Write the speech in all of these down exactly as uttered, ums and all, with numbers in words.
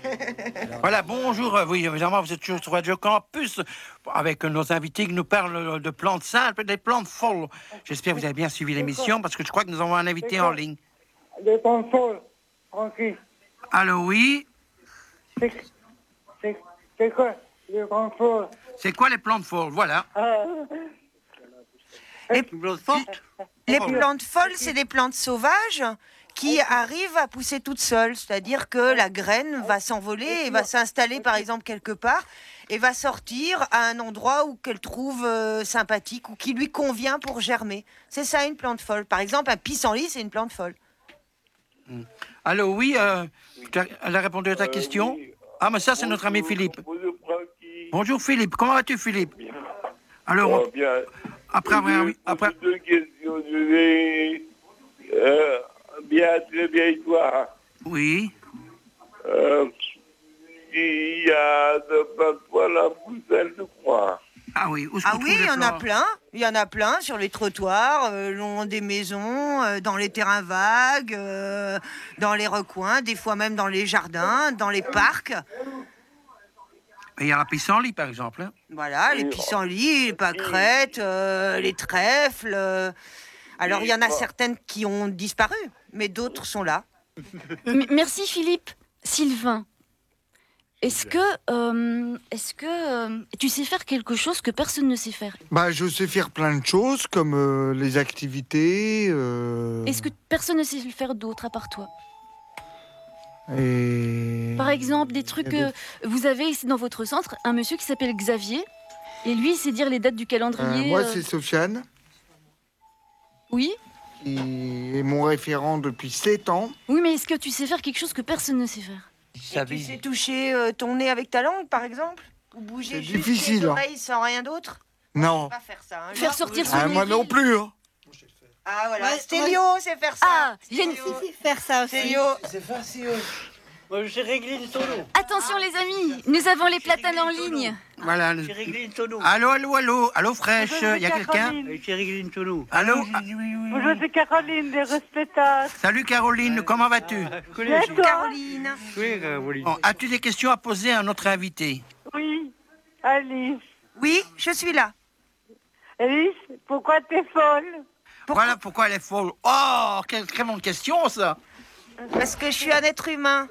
Voilà, bonjour. euh, Oui, évidemment, vous êtes toujours sur Radio Campus avec nos invités qui nous parlent de plantes simples et des plantes folles. J'espère que vous avez bien suivi l'émission parce que je crois que nous avons un invité en ligne. Des plantes folles, tranquille. Allô, oui. C'est, c'est, c'est quoi les plantes folles? C'est quoi les plantes folles? Voilà. Ah, Les, Plantes folles. les plantes folles, c'est des plantes sauvages qui arrivent à pousser toutes seules. C'est-à-dire que la graine va s'envoler et va s'installer par exemple quelque part et va sortir à un endroit où qu'elle trouve euh, sympathique ou qui lui convient pour germer. C'est ça une plante folle. Par exemple, un pissenlit, c'est une plante folle. Allô, oui. Euh, tu as- elle a répondu à ta question? oui. Ah, mais ça, c'est notre ami Philippe. Bonjour, Francky. Bonjour, Philippe. Comment vas-tu, Philippe? Alors, Oh, bien. après avoir... Je- Après... Deux questions. Je vais... Euh, bien, très bien, et toi. Oui. Euh, il y a de plantes folles à Bruxelles, je crois. Ah oui. Où est-ce Ah qu'on oui, trouve il les y en a fleurs? plein. Il y en a plein sur les trottoirs, euh, le long des maisons, euh, dans les terrains vagues, euh, dans les recoins, des fois même dans les jardins, dans les parcs. Et il y a la pissenlit, par exemple. hein. Voilà, les pissenlits, les pâquerettes, euh, les trèfles. euh. Alors, il y en a certaines qui ont disparu, mais d'autres sont là. M- Merci Philippe. Sylvain, est-ce que, euh, est-ce que euh, tu sais faire quelque chose que personne ne sait faire? Bah, je sais faire plein de choses, comme euh, les activités. euh, Est-ce que personne ne sait le faire d'autre à part toi? et... Par exemple, des trucs... Il y a euh, vous avez ici dans votre centre un monsieur qui s'appelle Xavier, et lui, il sait dire les dates du Euh, calendrier. moi, euh, c'est Sofiane, Oui, qui est mon référent depuis sept ans. oui, mais est-ce que tu sais faire quelque chose que personne ne sait faire? Et tu sais toucher euh, ton nez avec ta langue, par exemple? Ou bouger C'est juste difficile, les hein. oreilles sans rien d'autre? Non. Pas faire ça. hein. Faire Moi, sortir son Ah, nez. moi non plus. Hein. Ah voilà, Ouais, Stélio, c'est faire ça. Ah, il y a une- Stélio. Si, si, faire ça aussi. Stélio. c'est facile. Moi, j'ai réglé le tonneau. Attention les amis, nous avons les platanes en ligne. Voilà. J'ai réglé le tonneau. Allô, allô, allô. Allô, fraîche. Il y a quelqu'un? J'ai réglé le tonneau. Allô? Ah, Bonjour, c'est Caroline des Respectables. Salut, Caroline. Comment vas-tu? Je connais. Caroline. Oui, Caroline. Bon, as-tu des questions à poser à notre invité? Oui, Alice. Oui, je suis là. Alice, pourquoi t'es folle? Voilà pourquoi elle est folle. Oh, quelle très bonne question, ça. Parce que je suis un être humain.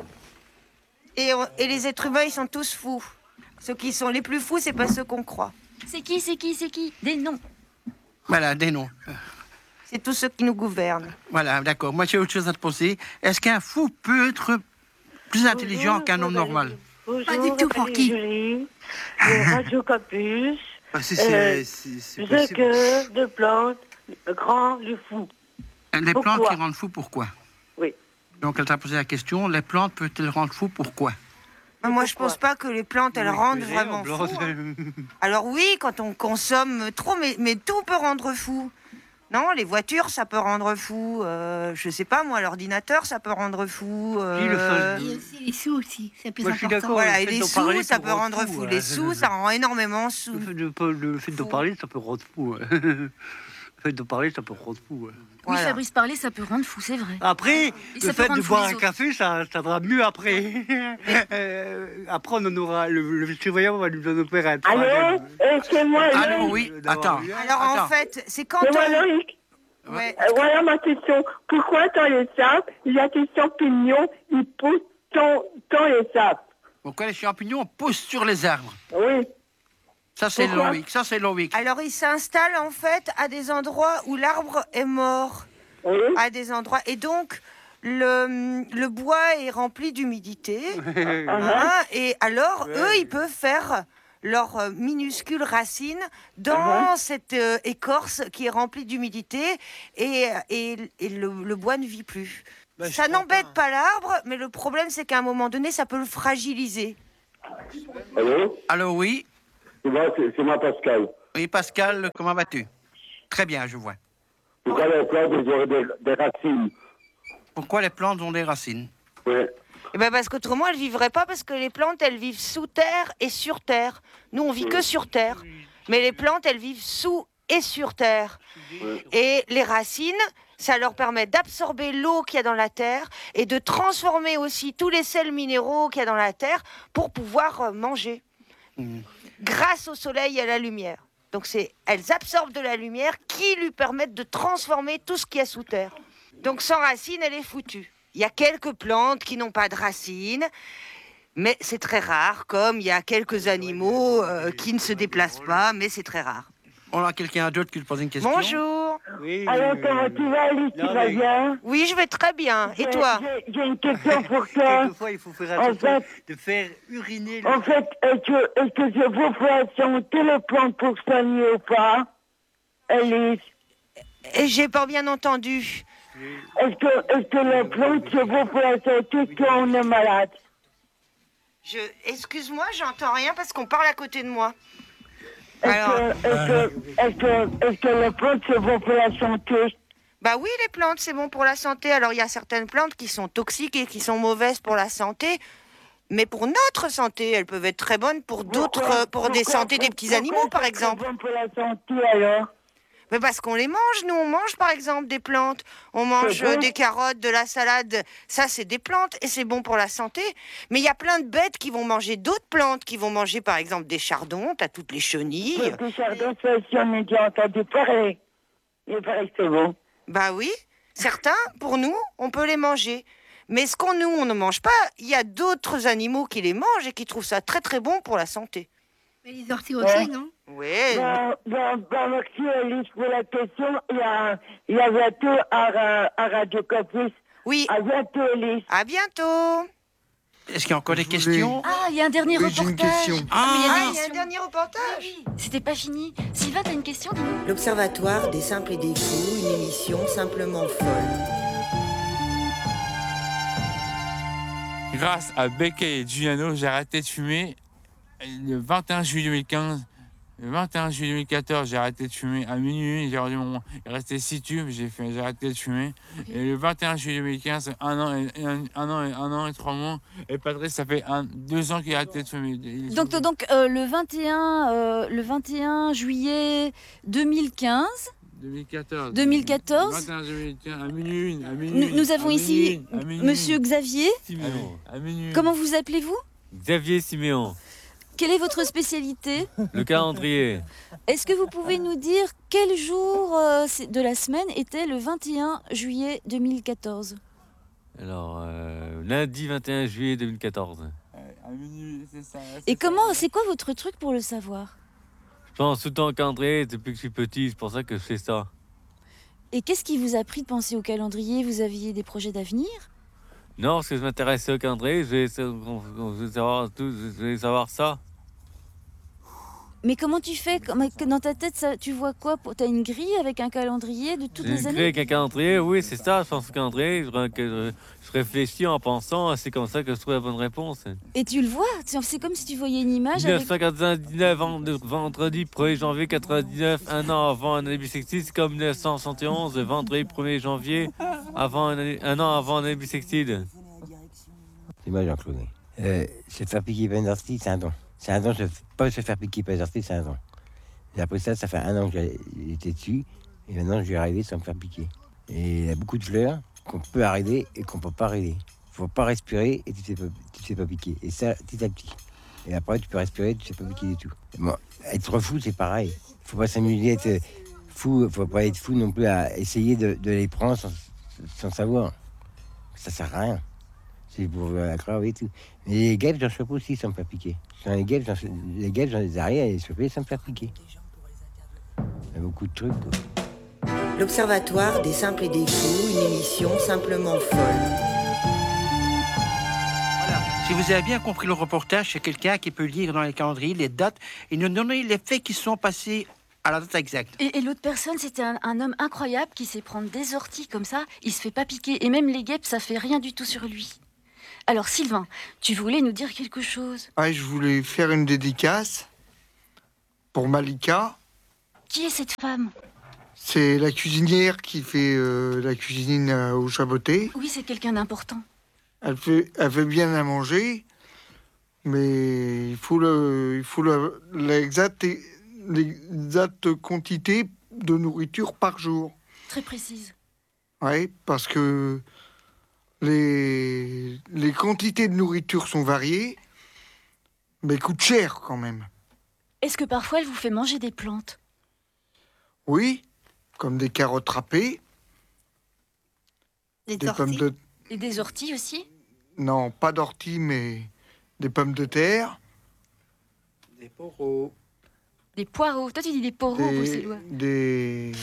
Et, on- et les êtres humains, ils sont tous fous. Ceux qui sont les plus fous, c'est pas ceux qu'on croit. C'est qui, c'est qui, c'est qui? Des noms. Voilà, des noms. C'est tous ceux qui nous gouvernent. Voilà, d'accord. Moi, j'ai autre chose à te poser. Est-ce qu'un fou peut être plus intelligent qu'un homme normal? Bonjour, Pas du tout, Francky. Julie, de Radio Campus. Ah, si, Euh, c'est c'est- c'est Je possible. cœur de plantes, le grand, le fou. Les Pourquoi? plantes qui rendent fou, pourquoi? Oui. Donc, elle t'a posé la question, les plantes peuvent-elles rendre fou, pourquoi? Moi, je pourquoi pense pas que les plantes, elles rendent vraiment fou. hein. Alors oui, quand on consomme trop, mais, mais tout peut rendre fou. Non, les voitures, ça peut rendre fou. Euh, je sais pas, moi, l'ordinateur, ça peut rendre fou. Oui, le euh, sol. Et aussi les sous aussi, c'est plus Moi, je suis important. d'accord. Voilà, le et fait les d'en sous, parler, ça ça peut rend rendre fou, fou. hein. Les sous, ça rend énormément sous. Le fait de, le fait de Fou. parler, ça peut rendre fou. ouais. Le fait de parler, ça peut rendre fou. ouais. Oui, Voilà. Fabrice, parler, ça peut rendre fou, c'est vrai. Après, Et le ça peut fait rendre de fou boire les un autres. café, ça, ça va mieux après. Euh, après, on en aura. Le, le surveillant va nous en offrir un. Allô, euh, c'est moi, Allô, Loïc. oui, D'avoir attends. vu un- Alors en Attends. fait, c'est quand C'est moi, on... Loïc. Ouais. Euh, voilà ma question. Pourquoi dans les sapes, il y a des champignons, ils poussent dans, dans les sapes? Pourquoi les champignons poussent sur les arbres? Oui. Ça, c'est Pourquoi? logique. Ça, c'est logique. Alors, ils s'installent en fait à des endroits où l'arbre est mort, Oui. à des endroits, et donc le, le bois est rempli d'humidité, hein, et alors eux, ils peuvent faire leurs euh, minuscules racines dans cette euh, écorce qui est remplie d'humidité, et, et, et le, le bois ne vit plus. Bah, je Ça crois n'embête pas. pas l'arbre, mais le problème c'est qu'à un moment donné, ça peut le fragiliser. Allô? Allô, oui. C'est moi, c'est c'est moi, Pascal. Oui, Pascal, comment vas-tu? Très bien, je vois. Pourquoi les plantes, elles auraient des, des racines? Pourquoi les plantes ont des racines? Oui. Eh ben parce qu'autrement, elles ne vivraient pas, parce que les plantes, elles vivent sous terre et sur terre. Nous, on vit que sur terre. Mais les plantes, elles vivent sous et sur terre. Et les racines, Ça leur permet d'absorber l'eau qu'il y a dans la terre et de transformer aussi tous les sels minéraux qu'il y a dans la terre pour pouvoir euh, manger. Mmh. Grâce au soleil et à la lumière. Donc c'est, elles absorbent de la lumière qui lui permettent de transformer tout ce qu'il y a sous terre. Donc sans racines, elle est foutue. Il y a quelques plantes qui n'ont pas de racines, mais c'est très rare, comme il y a quelques animaux euh, qui ne se déplacent pas, mais c'est très rare. On a quelqu'un d'autre qui lui pose une question. Bonjour. Oui, Alors, mais- comment tu vas, Alice? Tu Non, vas mais- bien? Oui, je vais très bien. Et J'ai- toi? j'ai- J'ai une question pour toi. Quelquefois, il faut faire En attention fait- de faire uriner le... En fait, est-ce que, est-ce que je vous fais la santé le plan pour soigner ou pas? Alice, Et j'ai pas bien entendu. est-ce que, est-ce que le plan se vaut pour la santé quand on est malade? Je... Excuse-moi, j'entends rien parce qu'on parle à côté de moi. Est-ce Alors, que, est-ce que, est-ce que, est-ce que le plan se vaut pour la santé? bah oui, les plantes, c'est bon pour la santé. Alors, il y a certaines plantes qui sont toxiques et qui sont mauvaises pour la santé. Mais pour notre santé, elles peuvent être très bonnes pour d'autres, Pourquoi- pour des pourquoi- santé des petits pourquoi animaux, par c'est exemple. bon pour la santé alors? Mais parce qu'on les mange, nous, on mange par exemple des plantes. On mange C'est bon. euh, des carottes, de la salade. Ça, c'est des plantes et c'est bon pour la santé. Mais il y a plein de bêtes qui vont manger d'autres plantes, qui vont manger par exemple des chardons, t'as toutes les chenilles. Le chardon, ça aussi, on a déjà entendu parler. Il paraît que c'est bon. Bah oui, certains, pour nous, on peut les manger. Mais ce qu'on nous, on ne mange pas, il y a d'autres animaux qui les mangent et qui trouvent ça très très bon pour la santé. Mais les orties aussi, Ouais. non? Oui. Bon, bon, bon, merci Alice pour la question. Il y a, il y a bientôt à, Ra- à Radio Campus. Oui. À bientôt Alice. À bientôt. Est-ce qu'il y a encore des Je voulais- questions? Ah, il y a un dernier Oui, j'ai une reportage. question. Ah, mais il y a Ah, des il y a un questions. dernier reportage. Oui, c'était pas fini. Sylvain, t'as une question, dis-nous. L'Observatoire des simples et des fous, une émission simplement folle. Grâce à Becquet et Giuliano, j'ai arrêté de fumer le vingt et un juillet deux mille quinze. Le vingt et un juillet deux mille quatorze, j'ai arrêté de fumer à minuit. J'ai rendu mon... Il restait six tubes, j'ai fait... j'ai arrêté de fumer. Okay. Et le vingt et un juillet deux mille quinze, un an et, un, un an et, un an et trois mois. Et Patrice, ça fait un, deux ans qu'il a arrêté de fumer. Il- Donc, donc euh, le, vingt et un, euh, le vingt et un juillet deux mille quinze, deux mille quatorze. deux mille quatorze. vingt et un juillet deux mille quinze, à minuit. À minuit nous, nous avons à ici minuit, à minuit. Monsieur Xavier. Siméon. À minuit. Comment vous appelez-vous? Xavier Siméon, Quelle est votre spécialité? le calendrier. Est-ce que vous pouvez nous dire quel jour euh, c'est- de la semaine était le vingt et un juillet deux mille quatorze? Alors, euh, lundi vingt et un juillet deux mille quatorze. Ouais, à minuit, c'est ça. Et c'est comment, ça. c'est quoi votre truc pour le savoir? Je pense tout le temps au calendrier depuis que je suis petit, c'est pour ça que je fais ça. Et qu'est-ce qui vous a pris de penser au calendrier? Vous aviez des projets d'avenir? Non, parce que je m'intéressais au calendrier, je voulais, sa- je voulais savoir, tout, je voulais savoir ça. Mais comment tu fais? Comment- Dans ta tête, ça, tu vois quoi? pour- T'as une grille avec un calendrier de toutes J'ai les créé années? avec un calendrier, oui, c'est ça, je pense au calendrier, je, que je, je réfléchis en pensant, c'est comme ça que je trouve la bonne réponse. Et tu le vois? C'est c'est comme si tu voyais une image avec... mille neuf cent quatre-vingt-dix-neuf, vend- vendredi premier janvier quatre-vingt-dix-neuf, un an avant un année bissextile, c'est comme mille neuf cent soixante et onze, vendredi premier janvier, avant un, année- un an avant un année bissextile. C'est moi Jean-Claude. Euh, se faire piquer par une ortie, c'est un don. C'est un don, se- pas se faire piquer par une ortie, c'est un don. Et après ça, ça fait un an que j'ai- j'étais dessus, et maintenant je vais arriver sans me faire piquer. Et il y a beaucoup de fleurs qu'on peut arrêter et qu'on peut pas arrêter. Faut pas respirer et tu ne sais pas, tu te fais pas piquer. Et ça, petit à petit. Et après, tu peux respirer, tu ne sais pas piquer du tout. Bon, être fou, c'est pareil. Faut pas s'amuser à être fou, faut pas être fou non plus à essayer de, de les prendre sans, sans savoir. Ça sert à rien. C'est pour la crave et tout. Mais les guêpes, j'en chope aussi sans me faire piquer. Dans les guêpes, j'en, les guêpes, j'en les arrière et les choper sans me faire piquer. Il y a beaucoup de trucs, quoi. L'Observatoire des simples et des fous, une émission simplement folle. Si vous avez bien compris le reportage, c'est quelqu'un qui peut lire dans les calendriers les dates et nous donner les faits qui sont passés à la date exacte. Et, et l'autre personne, c'était un, un homme incroyable qui sait prendre des orties comme ça, il se fait pas piquer. Et même les guêpes, ça fait rien du tout sur lui. Alors Sylvain, tu voulais nous dire quelque chose? Ah, je voulais faire une dédicace pour Malika. Qui est cette femme? C'est la cuisinière qui fait euh, la cuisine euh, au Chaboté. Oui, c'est quelqu'un d'important. Elle fait, elle fait bien à manger, mais il faut le, il faut le, l'exacte, l'exacte quantité de nourriture par jour. Très précise. Oui, parce que les, les quantités de nourriture sont variées, mais coûtent cher quand même. Est-ce que parfois elle vous fait manger des plantes? Oui, comme des carottes râpées. Des, des orties. pommes de... Et des orties aussi? Non, pas d'ortie, mais des pommes de terre. Des poros. Des poireaux. Toi tu dis des poros, Des, Bruxellois. des...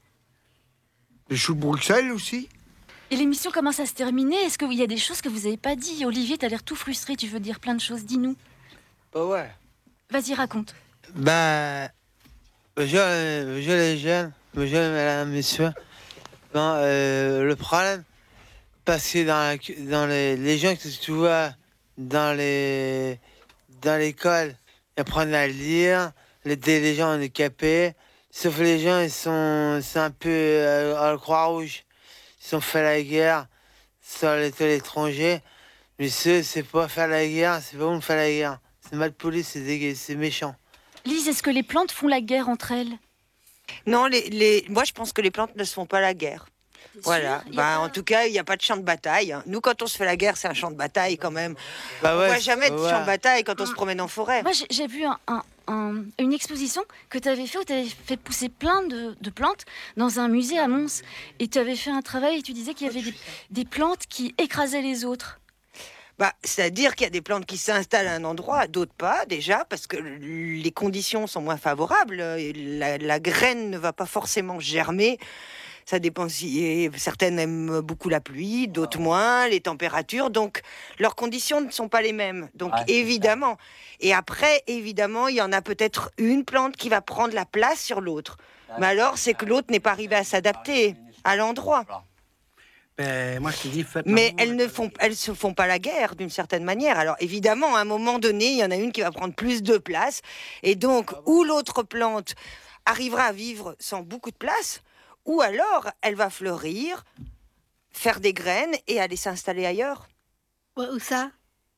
des choux de Bruxelles aussi. Et l'émission commence à se terminer. Est-ce qu'il y a des choses que vous n'avez pas dit? Olivier, t'as l'air tout frustré, tu veux dire plein de choses. Dis-nous. Bah ouais. Vas-y, raconte. Ben, bonjour, euh, bonjour les jeunes, bonjour mesdames, messieurs. Ben, euh, le problème, parce que dans, la, dans les, les gens que tu vois dans les dans l'école, ils apprennent à lire, les, les gens handicapés, sauf les gens, ils sont, sont un peu euh, à la Croix-Rouge. Ils ont fait la guerre sur l'étranger. Mais ceux, c'est pas faire la guerre, c'est pas bon de faire la guerre. C'est mal poli, c'est dégueu, c'est méchant. Lise, est-ce que les plantes font la guerre entre elles? Non, les, les... moi je pense que les plantes ne se font pas la guerre. Voilà. sûr, y a Bah, pas- En tout cas, il n'y a pas de champ de bataille. Nous, quand on se fait la guerre, c'est un champ de bataille quand même. Bah on ouais, voit jamais de ouais. champ de bataille quand on se promène en forêt. Moi, j'ai- j'ai vu un- un- un- une exposition que tu avais fait où tu avais fait pousser plein de, de plantes dans un musée à Mons. Et tu avais fait un travail et tu disais qu'il y avait des, des plantes qui écrasaient les autres. Bah, c'est-à-dire qu'il y a des plantes qui s'installent à un endroit, d'autres pas, déjà, parce que les conditions sont moins favorables. La, la graine ne va pas forcément germer. Ça dépend si et certaines aiment beaucoup la pluie, d'autres moins, les températures. Donc, leurs conditions ne sont pas les mêmes. Donc, Ouais, c'est évidemment. Et après, évidemment, il y en a peut-être une plante qui va prendre la place sur l'autre. Mais alors, c'est que l'autre n'est pas arrivé à s'adapter à l'endroit. Ben, moi, je te dis, faites Mais elles ne font, elles se font pas la guerre d'une certaine manière. Alors évidemment, à un moment donné, il y en a une qui va prendre plus de place, et donc ou l'autre plante arrivera à vivre sans beaucoup de place, ou alors elle va fleurir, faire des graines et aller s'installer ailleurs. Ouais, où ça?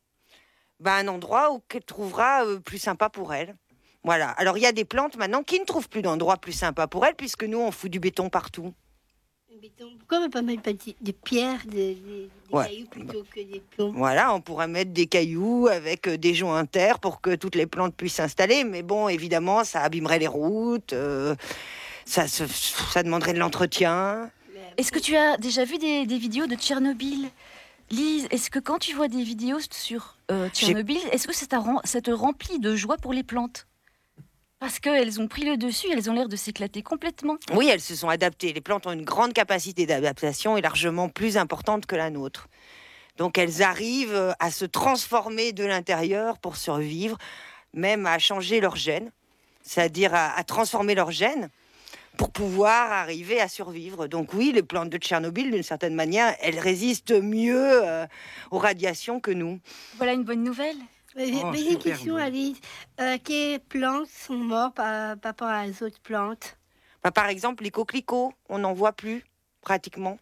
Ben, un endroit où qu'elle trouvera euh, plus sympa pour elle. Voilà. Alors il y a des plantes maintenant qui ne trouvent plus d'endroit plus sympa pour elles, puisque nous on fout du béton partout. Pourquoi on ne peut pas mettre des, des pierres, des, des- des Ouais. cailloux plutôt que des plombs? Voilà, on pourrait mettre des cailloux avec euh, des joints terre pour que toutes les plantes puissent s'installer. Mais bon, évidemment, ça abîmerait les routes, euh, ça, se- ça demanderait de l'entretien. Est-ce que tu as déjà vu des, des vidéos de Tchernobyl? Lise, est-ce que quand tu vois des vidéos sur euh, Tchernobyl, est-ce que ça, t'a rem- ça te remplit de joie pour les plantes? Parce qu'elles ont pris le dessus, elles ont l'air de s'éclater complètement. Oui, elles se sont adaptées. Les plantes ont une grande capacité d'adaptation et largement plus importante que la nôtre. Donc elles arrivent euh, à se transformer de l'intérieur pour survivre, même à changer leur gène, c'est-à-dire à, à transformer leur gène pour pouvoir arriver à survivre. Donc oui, les plantes de Tchernobyl, d'une certaine manière, elles résistent mieux euh, aux radiations que nous. Voilà une bonne nouvelle. Mais j'ai Oh, mais j'ai une super question, beau. Alice. Euh, quelles plantes sont mortes par, par rapport à les autres plantes? Bah, par exemple, les coquelicots, on n'en voit plus, pratiquement.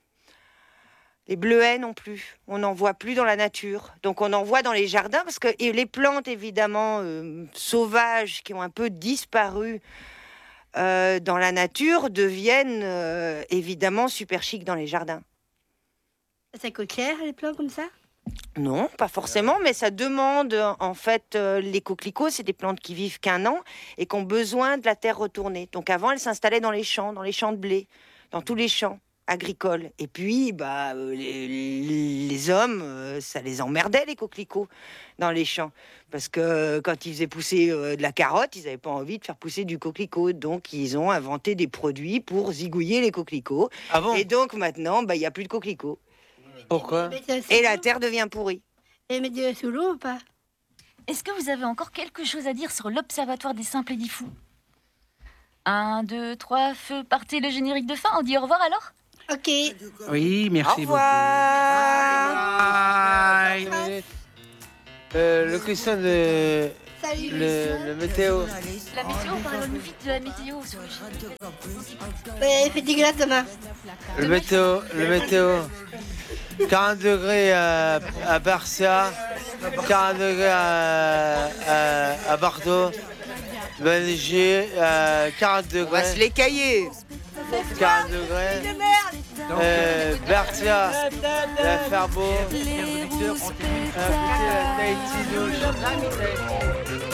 Les bleuets non plus, on n'en voit plus dans la nature. Donc on en voit dans les jardins, parce que et les plantes, évidemment, euh, sauvages, qui ont un peu disparu euh, dans la nature, deviennent euh, évidemment super chic dans les jardins. Ça coûte cher, les plantes comme ça? Non, pas forcément, mais ça demande, en fait, euh, les coquelicots, c'est des plantes qui vivent qu'un an et qui ont besoin de la terre retournée. Donc avant, elles s'installaient dans les champs, dans les champs de blé, dans tous les champs agricoles. Et puis, bah, euh, les, les- les hommes, euh, ça les emmerdait, les coquelicots, dans les champs. Parce que euh, quand ils faisaient pousser euh, de la carotte, ils n'avaient pas envie de faire pousser du coquelicot. Donc, ils ont inventé des produits pour zigouiller les coquelicots. Ah bon? Et donc, maintenant, bah, il n'y a plus de coquelicots. Pourquoi? Et la terre devient pourrie. Et mettre de sous l'eau ou pas? Est-ce que vous avez encore quelque chose à dire sur l'Observatoire des simples et des fous? Un, deux, trois, feu, partez le générique de fin. On dit au revoir alors? Ok. Oui, merci Au revoir. beaucoup. Bye. Euh, le question de Salut. le, le météo. La météo, parlez-nous vite de la météo. sur le générique. Ouais, il fait dégueulasse demain. Le météo, le météo. quarante degrés à, à Barça, quarante degrés à, à, à Bordeaux, Belgique, euh, quarante On va se degrés, les cailler. quarante degrés, euh, Bertia, la faire beau, Les auditeurs ont la Tahiti douche.